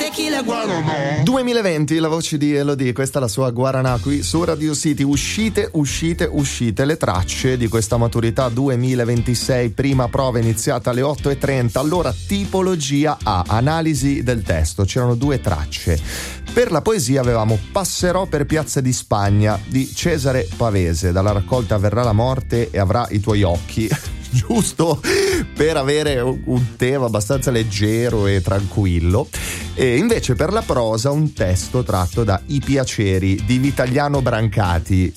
tequila guaraná. 2020, la voce di Elodie, questa è la sua Guaraná qui su Radio City. Uscite le tracce di questa maturità 2026, prima prova iniziata alle 8:30. Allora, tipologia A, analisi del testo, c'erano 2 tracce. Per la poesia avevamo Passerò per piazza di Spagna di Cesare Pavese, dalla raccolta Verrà la morte e avrà i tuoi occhi. Giusto per avere un tema abbastanza leggero e tranquillo. E invece per la prosa un testo tratto da I piaceri di Vitaliano Brancati,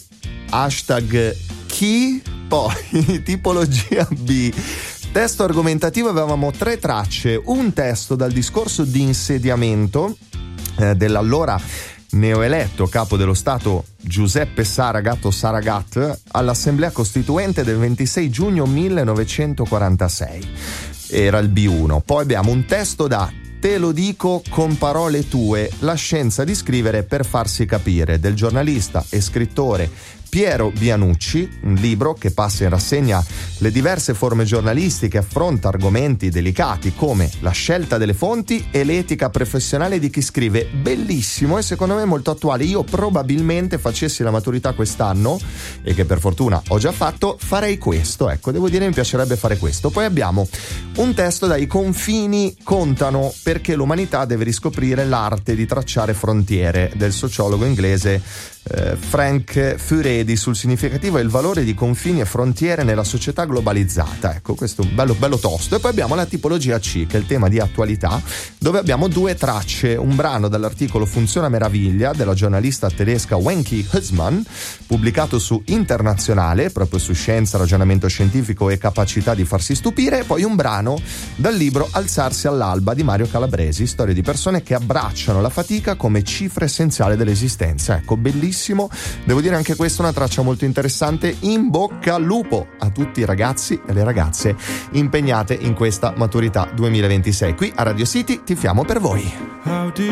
#chi. Poi tipologia B, testo argomentativo, avevamo 3 tracce, un testo dal discorso di insediamento dell'allora neoeletto capo dello Stato Giuseppe Saragat o Saragat all'Assemblea Costituente del 26 giugno 1946. Era il B1. Poi abbiamo un testo da Te lo dico con parole tue, la scienza di scrivere per farsi capire, del giornalista e scrittore Piero Bianucci, un libro che passa in rassegna le diverse forme giornalistiche, affronta argomenti delicati come la scelta delle fonti e l'etica professionale di chi scrive. Bellissimo e secondo me molto attuale. Io probabilmente facessi la maturità quest'anno, e che per fortuna ho già fatto, farei questo. Ecco, devo dire mi piacerebbe fare questo. Poi abbiamo un testo da I confini contano perché l'umanità deve riscoprire l'arte di tracciare frontiere, del sociologo inglese Frank Furedi, sul significativo e il valore di confini e frontiere nella società globalizzata. Ecco, questo è un bello tosto. E poi abbiamo la tipologia C, che è il tema di attualità, dove abbiamo 2 tracce, un brano dall'articolo Funziona meraviglia della giornalista tedesca Wenke Hussmann, pubblicato su Internazionale, proprio su scienza, ragionamento scientifico e capacità di farsi stupire, e poi un brano dal libro Alzarsi all'alba di Mario Calabresi, storie di persone che abbracciano la fatica come cifra essenziale dell'esistenza. Ecco, bellissimo. Devo dire anche questa una traccia molto interessante. In bocca al lupo a tutti i ragazzi e le ragazze impegnate in questa maturità 2026. Qui a Radio City tifiamo per voi.